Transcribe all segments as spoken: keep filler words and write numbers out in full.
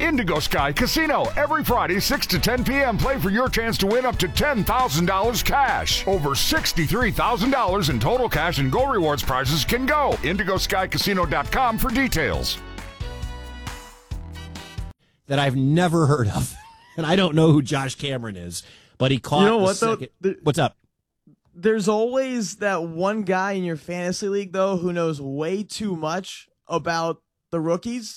Indigo Sky Casino. Every Friday, six to ten p.m. Play for your chance to win up to ten thousand dollars cash. Over sixty-three thousand dollars in total cash and Go Rewards prizes can go. indigo sky casino dot com for details. That I've never heard of. And I don't know who Josh Cameron is, but he caught You know the what, though? second... There- What's up? There's always that one guy in your fantasy league, though, who knows way too much about the rookies.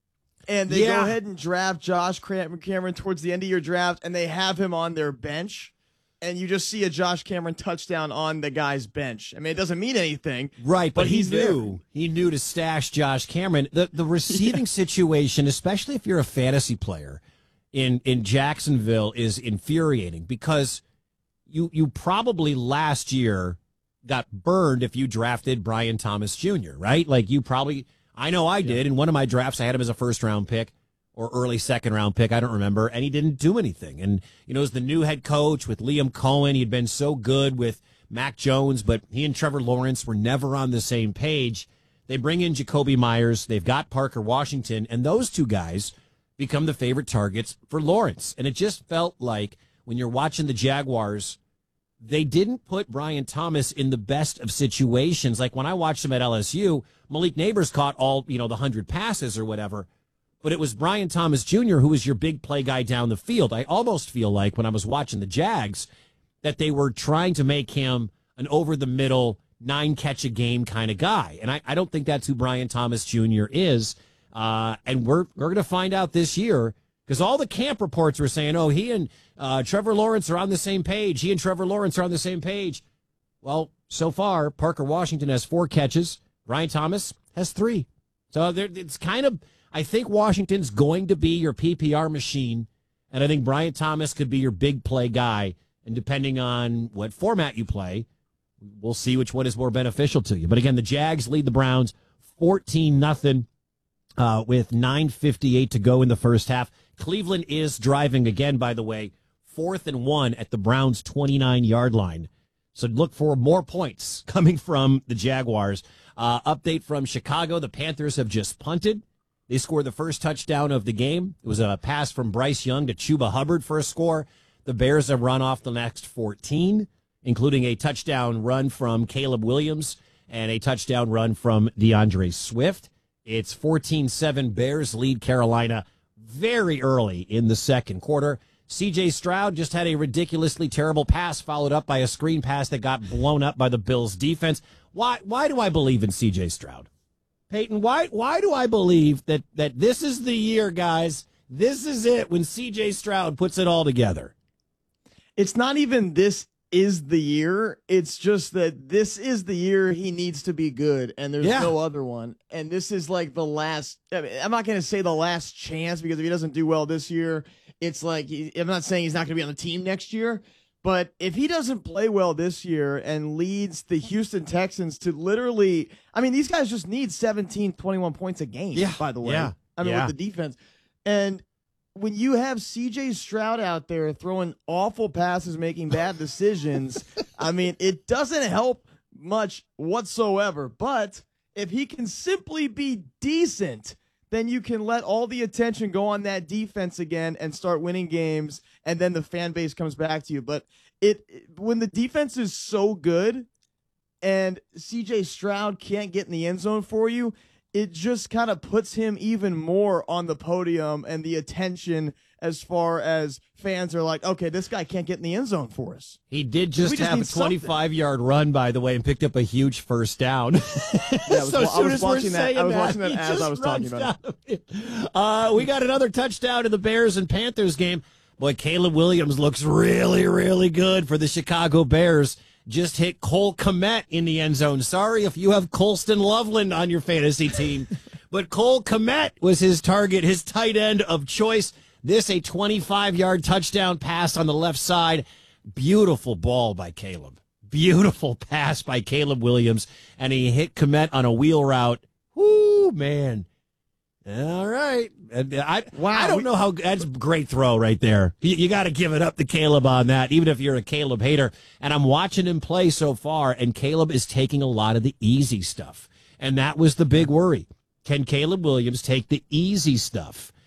And they Yeah. go ahead and draft Josh Cam- Cameron towards the end of your draft, and they have him on their bench. And you just see a Josh Cameron touchdown on the guy's bench. I mean, it doesn't mean anything. Right, but, but he he's knew. He knew to stash Josh Cameron. The the receiving situation, especially if you're a fantasy player in, in Jacksonville, is infuriating because you you probably last year got burned if you drafted Brian Thomas Junior, right? Like you probably, I know I did. In one of my drafts, I had him as a first round pick or early second round pick. I don't remember. And he didn't do anything. And, you know, as the new head coach with Liam Cohen, he'd been so good with Mac Jones, but he and Trevor Lawrence were never on the same page. They bring in Jacoby Myers. They've got Parker Washington, and those two guys become the favorite targets for Lawrence. And it just felt like when you're watching the Jaguars, they didn't put Brian Thomas in the best of situations. Like when I watched him at L S U, Malik Neighbors caught all, you know, the hundred passes or whatever. But it was Brian Thomas Junior who was your big play guy down the field. I almost feel like when I was watching the Jags that they were trying to make him an over-the-middle, nine-catch-a-game kind of guy. And I, I don't think that's who Brian Thomas Junior is. Uh, and we're, we're going to find out this year because all the camp reports were saying, oh, he and uh, Trevor Lawrence are on the same page. He and Trevor Lawrence are on the same page. Well, so far, Parker Washington has four catches. Brian Thomas has three. So there, it's kind of... I think Washington's going to be your P P R machine, and I think Brian Thomas could be your big play guy. And depending on what format you play, we'll see which one is more beneficial to you. But again, the Jags lead the Browns fourteen nothing uh, with nine fifty-eight to go in the first half. Cleveland is driving again, by the way, fourth and one at the Browns' twenty-nine-yard line. So look for more points coming from the Jaguars. Uh, update from Chicago, the Panthers have just punted. They scored the first touchdown of the game. It was a pass from Bryce Young to Chuba Hubbard for a score. The Bears have run off the next fourteen, including a touchdown run from Caleb Williams and a touchdown run from DeAndre Swift. It's fourteen seven. Bears lead Carolina very early in the second quarter. C J Stroud just had a ridiculously terrible pass followed up by a screen pass that got blown up by the Bills defense. Why, why do I believe in C J Stroud? Peyton, why why do I believe that, that this is the year, guys? This is it when C J Stroud puts it all together. It's not even this is the year. It's just that this is the year he needs to be good, and there's Yeah. no other one. And this is like the last. I mean, I'm not going to say the last chance because if he doesn't do well this year, it's like he, I'm not saying he's not going to be on the team next year. But if he doesn't play well this year and leads the Houston Texans to literally, I mean, these guys just need seventeen, twenty-one points a game, Yeah, by the way. yeah, I mean, yeah. with the defense. And when you have C J Stroud out there throwing awful passes, making bad decisions, I mean, it doesn't help much whatsoever. But if he can simply be decent, then you can let all the attention go on that defense again and start winning games, and then the fan base comes back to you. But it, it when the defense is so good and C J Stroud can't get in the end zone for you, it just kind of puts him even more on the podium and the attention as far as fans are like, okay, this guy can't get in the end zone for us. He did just, We just have need a twenty-five-yard run, by the way, and picked up a huge first down. Yeah, I was, so I as soon was as we're watching that. saying I was that, watching that he as just I was talking runs about it. down. Uh, we got another touchdown in the Bears and Panthers game. Boy, Caleb Williams looks really, really good for the Chicago Bears. Just hit Cole Kmet in the end zone. Sorry if you have Colston Loveland on your fantasy team. But Cole Kmet was his target, his tight end of choice. This a twenty-five-yard touchdown pass on the left side. Beautiful ball by Caleb. Beautiful pass by Caleb Williams. And he hit Kmet on a wheel route. Whoo, man. All right. I, Wow, I don't we- know how that's a great throw right there. You, you got to give it up to Caleb on that, even if you're a Caleb hater. And I'm watching him play so far, and Caleb is taking a lot of the easy stuff. And that was the big worry. Can Caleb Williams take the easy stuff?